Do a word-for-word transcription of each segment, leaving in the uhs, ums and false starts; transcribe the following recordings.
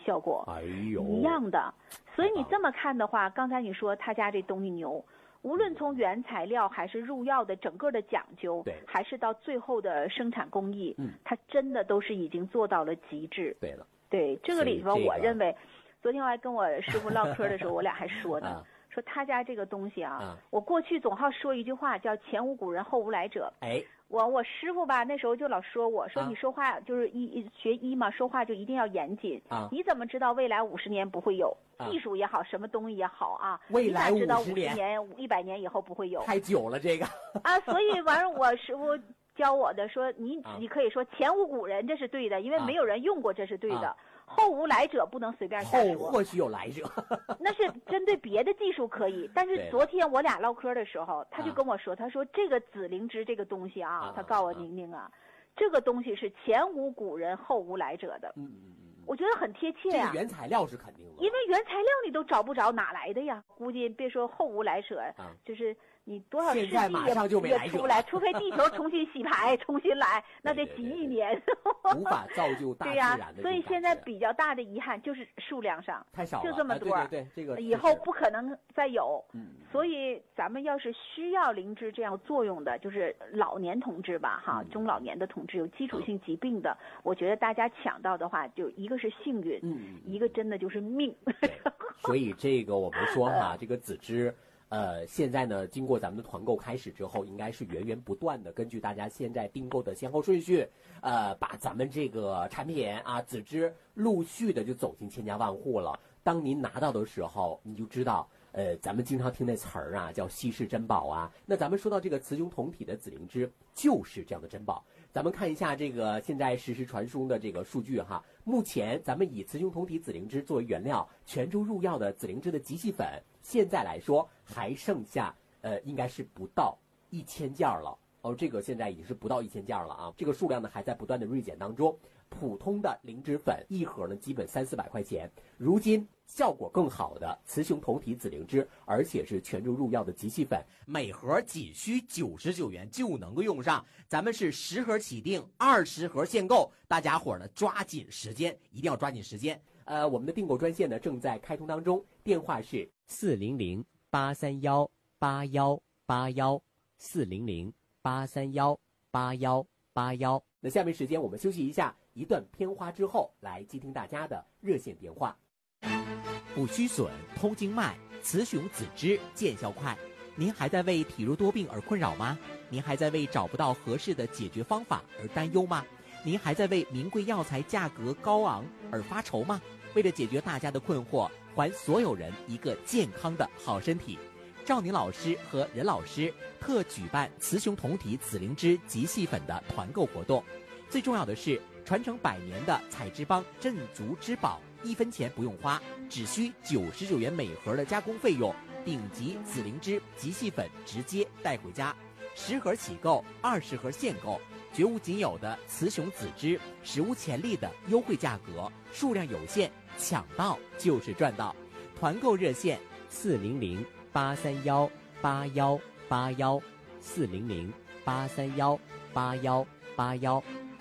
效果， 哎呦， 一样的。所以你这么看的话，刚才你说他家这东西牛，无论从原材料还是入药的整个的讲究， 对， 还是到最后的生产工艺， 嗯， 它真的都是已经做到了极致。 对了， 对这个里头， 这个、 我认为，昨天我还跟我师傅唠嗑的时候，我俩还说呢。 啊说他家这个东西啊， 啊我过去总好说一句话叫前无古人后无来者。 哎， 我我师傅吧，那时候就老说我说啊你说话就是医学医嘛，说话就一定要严谨啊。 你怎么知道未来五十年不会有、 啊、 技术也好，什么东西也好啊？ 未来五十年、 五十年、一百年以后不会有？ 太久了这个啊，所以完了，我师傅教我的说，你、 啊、 你可以说前无古人，这是对的，因为没有人用过，这是对的。 啊后无来者不能随便瞎说， 后或许有来者， 那是针对别的技术可以。但是昨天我俩唠嗑的时候，他就跟我说，他说这个紫灵芝这个东西啊， 啊他告诉我宁宁啊，这个东西是前无古人后无来者的。 嗯嗯嗯， 我觉得很贴切呀、 啊。这个原材料是肯定的， 因为原材料你都找不着，哪来的呀？估计别说后无来者， 啊、 就是你多少世纪也也出不来，除非地球重新洗牌、重新来，那得几亿年， 对对对无法造就大自然的。 对呀，所以现在比较大的遗憾就是数量上太少了， 就这么多。 啊、对对对，这个以后不可能再有。 嗯， 所以咱们要是需要灵芝这样作用的，就是老年同志吧，哈， 嗯、 中老年的同志有基础性疾病的，嗯、我觉得大家抢到的话，就一个是幸运， 嗯， 一个真的就是命。 所以这个我们说哈，这个紫芝。呃，现在呢，经过咱们的团购开始之后，应该是源源不断的，根据大家现在订购的先后顺序，呃，把咱们这个产品啊，紫芝陆续的就走进千家万户了。当您拿到的时候，你就知道，呃，咱们经常听那词儿啊，叫稀世珍宝啊。那咱们说到这个雌雄同体的紫灵芝，就是这样的珍宝。咱们看一下这个现在实时传输的这个数据哈，目前咱们以雌雄同体紫灵芝作为原料，全株入药的紫灵芝的极细粉，现在来说还剩下呃应该是不到一千件了哦，这个现在已经是不到一千件了啊，这个数量呢还在不断的锐减当中。普通的灵芝粉一盒呢基本三四百块钱，如今效果更好的雌雄同体紫灵芝，而且是全株入药的极细粉，每盒仅需九十九元就能够用上。咱们是十盒起订，二十盒限购，大家伙呢抓紧时间，一定要抓紧时间。呃，我们的订购专线呢正在开通当中，电话是四零零八三幺八幺八幺四零零八三幺八幺八幺。那下面时间我们休息一下，一段片花之后来接听大家的热线电话。 补虚损、通经脉，雌雄紫芝见效快。您还在为体弱多病而困扰吗？您还在为找不到合适的解决方法而担忧吗？您还在为名贵药材价格高昂而发愁吗？为了解决大家的困惑，还所有人一个健康的好身体，赵宁老师和任老师特举办雌雄同体紫灵芝极细粉的团购活动。最重要的是，传承百年的采之邦镇族之宝，一分钱不用花，只需九十九元每盒的加工费用，顶级紫灵芝极细粉直接带回家，十盒起购，二十盒限购，绝无仅有的雌雄紫芝，史无前例的优惠价格，数量有限，抢到就是赚到。团购热线四零零八三幺八幺八幺四零零八三幺八幺八幺。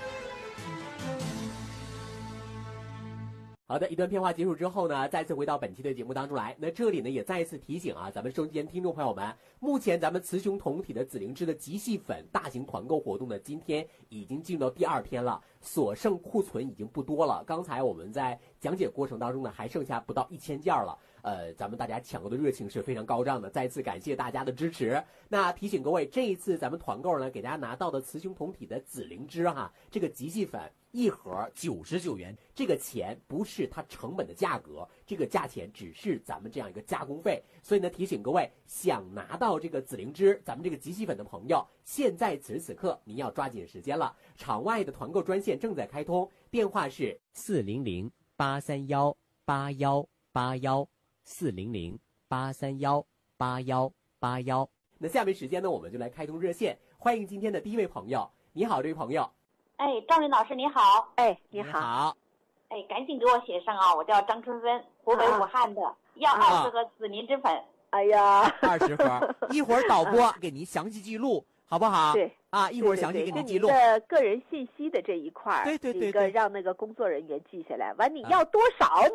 好的，一段片花结束之后呢，再次回到本期的节目当中来。那这里呢也再一次提醒啊，咱们收音间听众朋友们，目前咱们雌雄同体的紫灵芝的极细粉大型团购活动呢，今天已经进入到第二天了，所剩库存已经不多了。刚才我们在讲解过程当中呢，还剩下不到一千件了。呃，咱们大家抢购的热情是非常高涨的，再次感谢大家的支持。那提醒各位，这一次咱们团购呢，给大家拿到的雌雄同体的紫灵芝哈，这个极细粉一盒九十九元，这个钱不是它成本的价格，这个价钱只是咱们这样一个加工费。所以呢，提醒各位，想拿到这个紫灵芝，咱们这个极细粉的朋友，现在此时此刻您要抓紧时间了。场外的团购专线正在开通，电话是四零零八三幺八幺八幺四零零八三幺八幺八幺。 那下面时间呢，我们就来开通热线，欢迎今天的第一位朋友。你好，这位朋友。 哎，赵林老师你好。 哎， 你好。 好。 哎，赶紧给我写上啊！我叫张春芬，湖北武汉的，啊、要二十盒紫灵芝粉。 哎呀， 二十盒，一会儿导播给您详细记录，好不好？ 对。 啊，一会儿详细给您记录。 的个人信息的这一块， 对对对对， 一个让那个工作人员记下来。完，你要多少？